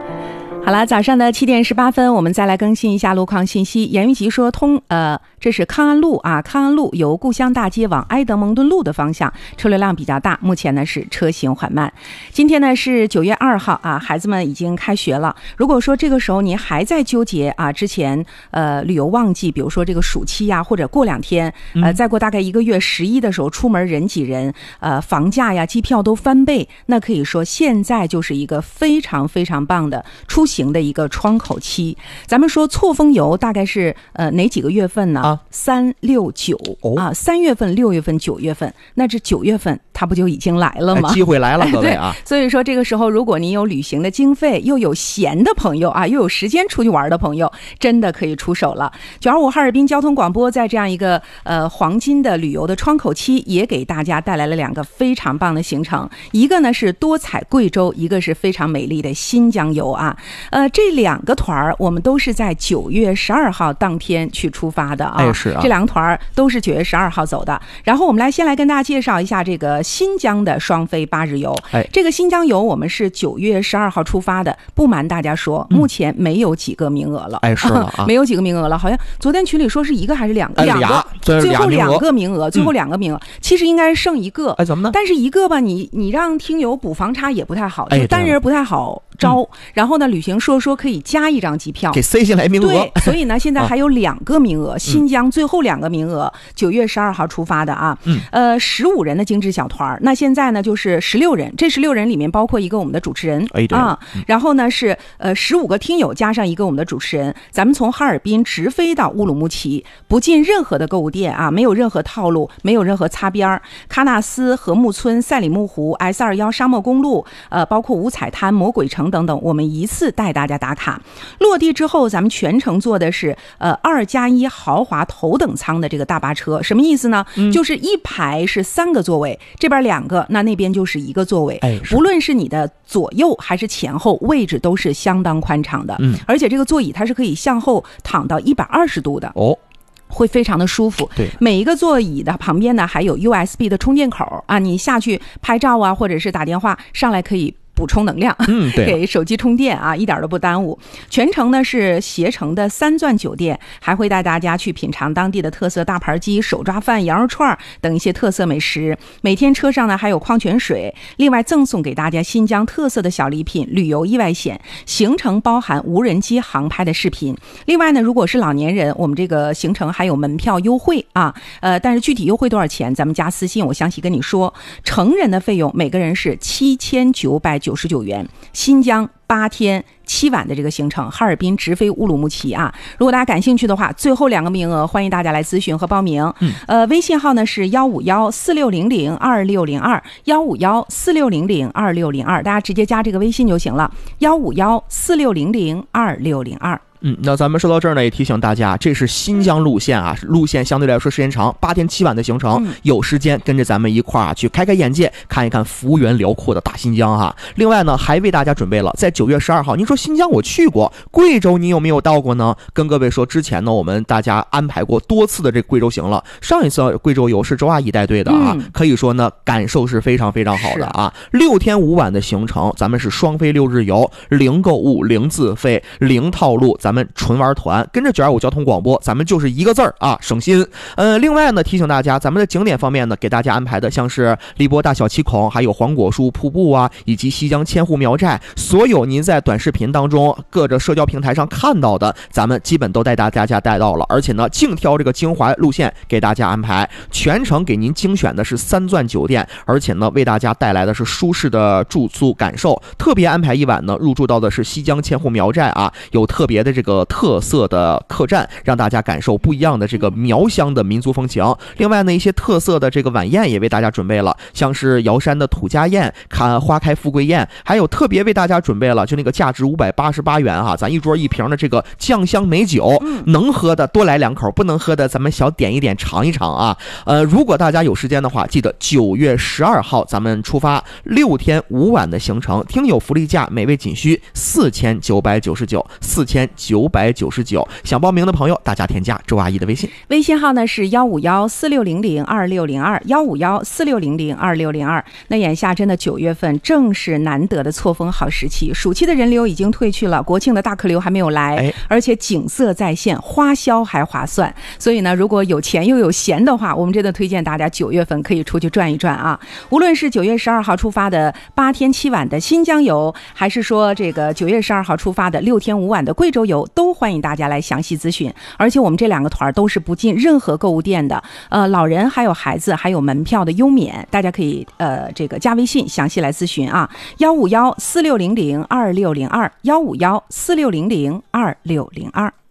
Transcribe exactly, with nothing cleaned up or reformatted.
好了，早上的七点十八分，我们再来更新一下路况信息。严玉吉说，通呃，这是康安路啊，康安路由故乡大街往埃德蒙顿路的方向，车流量比较大，目前呢是车行缓慢。今天呢是九月二号啊，孩子们已经开学了。如果说这个时候您还在纠结啊，之前呃旅游旺季，比如说这个暑期呀、啊，或者过两天，呃，再过大概一个月十一的时候出门人挤人，呃，房价呀、机票都翻倍，那可以说现在就是一个非常非常棒的出行的一个窗口期。咱们说错峰游大概是呃哪几个月份呢？啊，三六九啊，三月份、六月份、九月份，那这九月份它不就已经来了吗？ 哎、机会来了，各位啊！ 所以说这个时候，如果您有旅行的经费，又有闲的朋友啊，又有时间出去玩的朋友，真的可以出手了。九二五哈尔滨交通广播在这样一个呃黄金的旅游的窗口期，也给大家带来了两个非常棒的行程，一个呢是多彩贵州，一个是非常美丽的新疆游啊。呃，这两个团儿我们都是在九月十二号当天去出发的啊。 哎，是啊， 这两个团儿都是九月十二号走的。然后我们来先来跟大家介绍一下这个新疆的双飞八日游。 哎， 这个新疆游我们是九月十二号出发的，不瞒大家说，目前没有几个名额了。 哎，是了啊， 没有几个名额了，好像昨天群里说是一个还是两个？ 哎、 两个，最后两个名额，最后两个名额，其实应该剩一个。 哎，怎么呢？ 但是一个吧，你你让听友补房差也不太好， 哎， 就单人不太好招。嗯、然后呢，旅行社说可以加一张机票， 给塞进来名额。 对，所以呢，现在还有两个名额，新疆最后两个名额，九月十二号出发的啊。嗯。呃，十五人的精致小团，那现在呢就是十六人，这十六人里面包括一个我们的主持人， 哎，对啊。然后呢是呃十五个听友加上一个我们的主持人，咱们从哈尔滨直飞到乌鲁木齐，不进任何的购物店啊，没有任何套路，没有任何擦边。喀纳斯、禾木村、赛里木湖、S 二十一沙漠公路，呃，包括五彩滩、魔鬼城等等，我们一次带大家打卡。落地之后，咱们全程坐的是呃二加一豪华头等舱的这个大巴车，什么意思呢？嗯、就是一排是三个座位，这边两个，那那边就是一个座位。 哎， 无论是你的左右还是前后，位置都是相当宽敞的。嗯，而且这个座椅它是可以向后躺到一百二十度的。哦。会非常的舒服。 对， 每一个座椅的旁边呢还有 U S B 的充电口啊，你下去拍照啊，或者是打电话上来可以补充能量， 嗯，对， 给手机充电啊，一点都不耽误。全程呢是携程的三钻酒店，还会带大家去品尝当地的特色大盘鸡、手抓饭、羊肉串等一些特色美食。每天车上呢还有矿泉水，另外赠送给大家新疆特色的小礼品、旅游意外险。行程包含无人机航拍的视频。另外呢，如果是老年人，我们这个行程还有门票优惠啊，呃，但是具体优惠多少钱，咱们加私信，我详细跟你说。成人的费用每个人是七千九百九十九元，新疆八天七晚的这个行程，哈尔滨直飞乌鲁木齐啊！如果大家感兴趣的话，最后两个名额，欢迎大家来咨询和报名。嗯，呃，微信号呢是幺五幺四六零零二六零二幺五幺四六零零二六零二，大家直接加这个微信就行了。幺五幺四六零零二六零二。 嗯，那咱们说到这儿呢，也提醒大家，这是新疆路线啊，路线相对来说时间长，八天七晚的行程，嗯、有时间跟着咱们一块儿啊去开开眼界，看一看幅员辽阔的大新疆哈。另外呢，还为大家准备了在九月十二号，您说新疆我去过，贵州你有没有到过呢？跟各位说，之前呢我们大家安排过多次的这贵州行了，上一次贵州游是周阿姨带队的啊，嗯、可以说呢感受是非常非常好的啊。六天五晚的行程，咱们是双飞六日游，零购物、零自费、零套路。咱们纯玩团，跟着九二五交通广播，咱们就是一个字儿啊，省心。呃，另外呢，提醒大家，咱们的景点方面呢，给大家安排的像是荔波大小七孔，还有黄果树瀑布啊，以及西江千户苗寨，所有您在短视频当中各个社交平台上看到的，咱们基本都带大家带到了，而且呢，净挑这个精华路线给大家安排，全程给您精选的是三钻酒店，而且呢，为大家带来的是舒适的住宿感受。特别安排一晚呢，入住到的是西江千户苗寨啊，有特别的这个特色的客栈，让大家感受不一样的这个苗乡的民族风情。另外呢，一些特色的这个晚宴也为大家准备了，像是瑶山的土家宴、看花开富贵宴，还有特别为大家准备了就那个价值五百八十八元哈，咱一桌一瓶的这个酱香美酒，能喝的多来两口，不能喝的咱们小点一点尝一尝啊。呃，如果大家有时间的话，记得九月十二号咱们出发，六天五晚的行程，听友福利价每位仅需四千九百九十九，四千九。 九百九十九。想报名的朋友，大家添加周阿姨的微信， 微信号呢是幺五幺四六零零二六零二幺五幺四六零零二六零二。那眼下真的九月份正是难得的错峰好时期，暑期的人流已经退去了，国庆的大客流还没有来， 哎、 而且景色在线，花销还划算。所以呢，如果有钱又有闲的话，我们真的推荐大家九月份可以出去转一转啊。无论是九月十二号出发的八天七晚的新疆游，还是说这个九月十二号出发的六天五晚的贵州游，都欢迎大家来详细咨询。而且我们这两个团都是不进任何购物店的，呃，老人还有孩子还有门票的优免，大家可以呃这个加微信详细来咨询啊，幺五幺四六零零二六零二幺五幺四六零零二六零二。